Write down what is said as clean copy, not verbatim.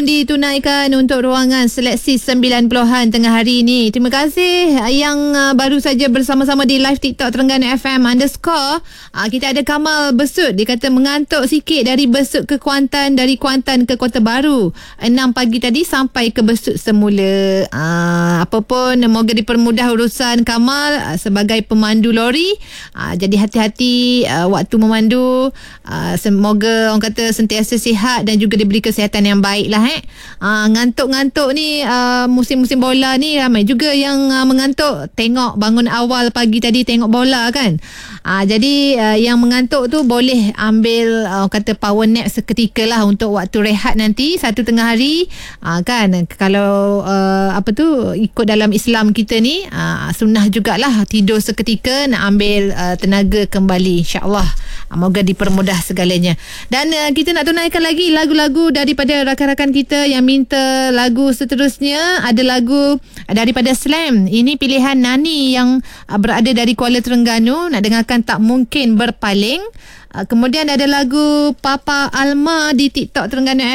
ditunaikan untuk ruangan seleksi 90-an tengah hari ini. Terima kasih yang baru saja bersama-sama di live TikTok Terengganu FM _ kita ada Kamal Besut. Dia kata mengantuk sikit dari Besut ke Kuantan, dari Kuantan ke Kota Baru 6 pagi tadi sampai ke Besut semula. Apapun, moga dipermudah urusan Kamal sebagai pemandu lori. Jadi hati-hati waktu memandu. Semoga orang kata sentiasa sihat dan juga diberi kesihatan yang baik lah. Ngantuk-ngantuk ni musim-musim bola ni ramai juga yang mengantuk. Tengok bangun awal pagi tadi tengok bola kan. Jadi yang mengantuk tu boleh ambil kata power nap seketika lah untuk waktu rehat nanti satu tengah hari. Kan kalau ikut dalam Islam kita ni sunnah jugalah tidur seketika nak ambil tenaga kembali, insya-Allah. Moga dipermudah segalanya. Dan kita nak tunaikan lagi lagu-lagu daripada rakan-rakan kita yang minta lagu seterusnya. Ada lagu daripada Slam. Ini pilihan Nani yang berada dari Kuala Terengganu. Nak dengarkan Tak Mungkin Berpaling. Kemudian ada lagu Papa Alma di TikTok Terengganu